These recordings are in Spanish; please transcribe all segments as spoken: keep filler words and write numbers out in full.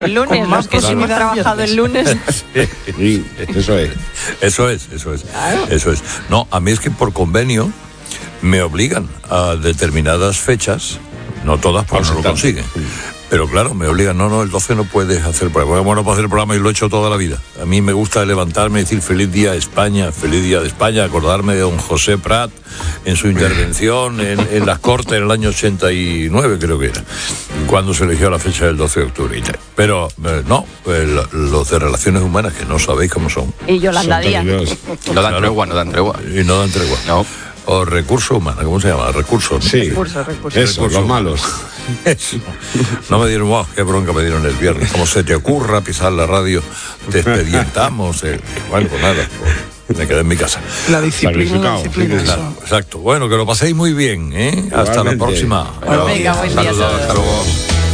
El lunes, los que sí hemos trabajado el lunes. Sí, eso es. Eso es, eso es. Claro. Eso es. No, a mí es que por convenio me obligan a determinadas fechas, no todas porque no lo consiguen. Pero claro, me obligan, no, no, el doce no puedes hacer el programa. Bueno, para hacer el programa y lo he hecho toda la vida. A mí me gusta levantarme y decir feliz día España, feliz día de España, acordarme de don José Prat en su intervención en, en las Cortes en el año ochenta y nueve, creo que era, cuando se eligió la fecha del doce de octubre y tal. Pero eh, no, eh, los de Relaciones Humanas, que no sabéis cómo son. Y Yolanda Díaz. No dan tregua, no dan tregua. Y no dan tregua. No. O recursos humanos, ¿cómo se llama? Recursos. Sí, recursos, recursos. Eso, recursos. Los malos. Eso. No me dieron, wow, qué bronca me dieron el viernes. Como se te ocurra pisar la radio, te expedientamos. Eh, bueno, pues nada, pues, me quedé en mi casa. La disciplina, la disciplina. Claro, exacto. Bueno, que lo paséis muy bien, ¿eh? Hasta la próxima. Bueno, venga, buen día. Saludos, hasta luego.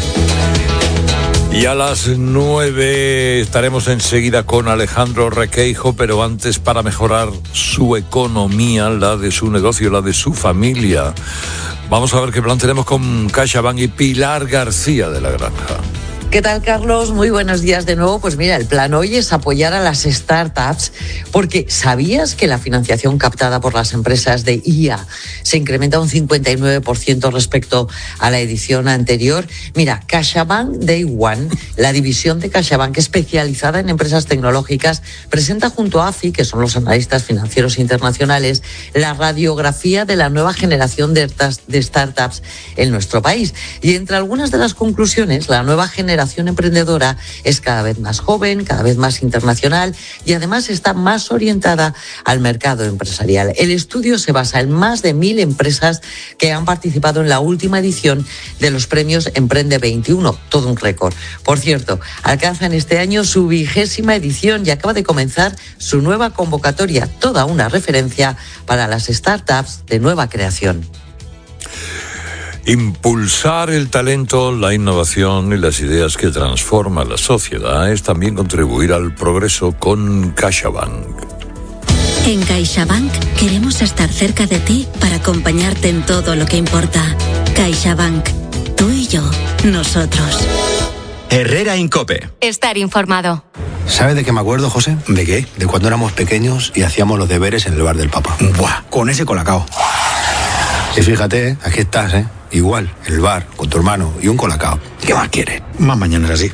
Y a las nueve estaremos enseguida con Alejandro Requeijo, pero antes, para mejorar su economía, la de su negocio, la de su familia, vamos a ver qué plan tenemos con CaixaBank y Pilar García de la Granja. ¿Qué tal, Carlos? Muy buenos días de nuevo. Pues mira, el plan hoy es apoyar a las startups, porque ¿sabías que la financiación captada por las empresas de I A se incrementa un cincuenta y nueve por ciento respecto a la edición anterior? Mira, CaixaBank Day One, la división de CaixaBank especializada en empresas tecnológicas, presenta junto a A F I, que son los analistas financieros internacionales, la radiografía de la nueva generación de, de startups en nuestro país. Y entre algunas de las conclusiones, la nueva generación emprendedora es cada vez más joven, cada vez más internacional y además está más orientada al mercado empresarial. El estudio se basa en más de mil empresas que han participado en la última edición de los premios Emprende veintiuno, todo un récord. Por cierto, alcanzan este año su vigésima edición y acaba de comenzar su nueva convocatoria, toda una referencia para las startups de nueva creación. Impulsar el talento, la innovación y las ideas que transforman la sociedad es también contribuir al progreso con CaixaBank. En CaixaBank queremos estar cerca de ti para acompañarte en todo lo que importa. CaixaBank, tú y yo, nosotros. Herrera Incope. Estar informado. ¿Sabes de qué me acuerdo, José? ¿De qué? De cuando éramos pequeños y hacíamos los deberes en el bar del Papa. Buah, con ese colacao. Y fíjate, ¿eh? Aquí estás, ¿eh? Igual, el bar, con tu hermano y un colacao. ¿Qué más quieres? Más mañana así.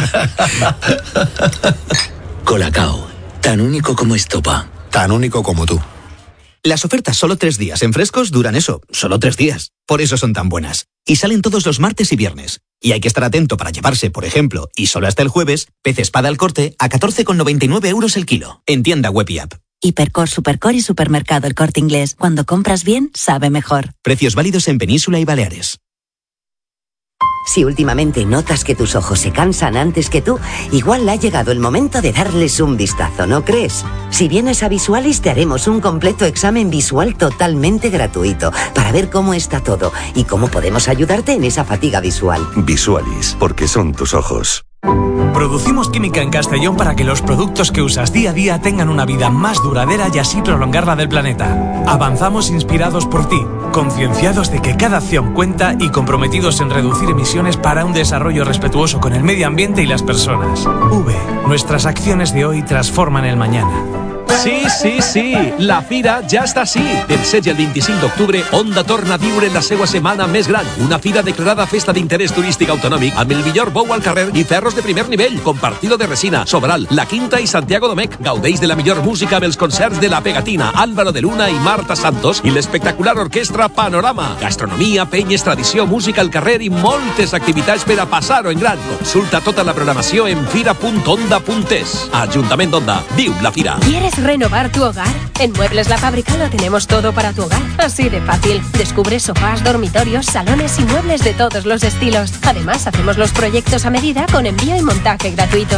Colacao, tan único como estopa. Tan único como tú. Las ofertas solo tres días en Frescos duran eso, solo tres días. Por eso son tan buenas. Y salen todos los martes y viernes. Y hay que estar atento para llevarse, por ejemplo, y solo hasta el jueves, pez espada al corte a catorce con noventa y nueve euros el kilo. En tienda web y app. Hipercor, Supercor y Supermercado El Corte Inglés. Cuando compras bien, sabe mejor. Precios válidos en Península y Baleares. Si últimamente notas que tus ojos se cansan antes que tú, igual ha llegado el momento de darles un vistazo, ¿no crees? Si vienes a Visualis te haremos un completo examen visual totalmente gratuito para ver cómo está todo y cómo podemos ayudarte en esa fatiga visual. Visualis, porque son tus ojos. Producimos química en Castellón para que los productos que usas día a día tengan una vida más duradera y así prolongar la del planeta. Avanzamos inspirados por ti, concienciados de que cada acción cuenta y comprometidos en reducir emisiones para un desarrollo respetuoso con el medio ambiente y las personas. V, nuestras acciones de hoy transforman el mañana. Sí, sí, sí, la fira ja està així. Del setze al vint-i-cinc d'octubre, Onda torna a viure la seva setmana més gran. Una fira declarada festa d'interès turístic autonòmic amb el millor bou al carrer i ferros de primer nivell, com Partido de Resina, Sobral, La Quinta i Santiago Domecq. Gaudeix de la millor música amb els concerts de La Pegatina, Álvaro de Luna i Marta Santos i l'espectacular orquestra Panorama. Gastronomia, penyes, tradició, música al carrer i moltes activitats per a passar-ho en gran. Consulta tota la programació en fira punt onda punt es. Ajuntament d'Onda, viu la fira. ¿Quieres renovar tu hogar? En Muebles La Fábrica lo tenemos todo para tu hogar. Así de fácil. Descubre sofás, dormitorios, salones y muebles de todos los estilos. Además, hacemos los proyectos a medida con envío y montaje gratuito.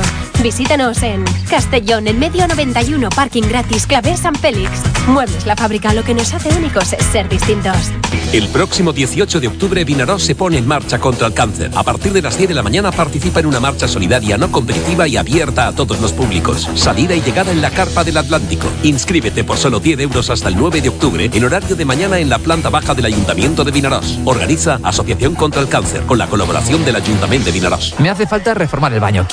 Visítanos en Castellón, en medio noventa y uno, parking gratis, Clavé San Félix. Muebles La Fábrica, lo que nos hace únicos es ser distintos. El próximo dieciocho de octubre Vinarós se pone en marcha contra el cáncer. A partir de las diez de la mañana participa en una marcha solidaria no competitiva y abierta a todos los públicos. Salida y llegada en la Carpa del Atlántico. Inscríbete por solo diez euros hasta el nueve de octubre en horario de mañana en la planta baja del Ayuntamiento de Vinarós. Organiza Asociación contra el Cáncer con la colaboración del Ayuntamiento de Vinarós. Me hace falta reformar el baño.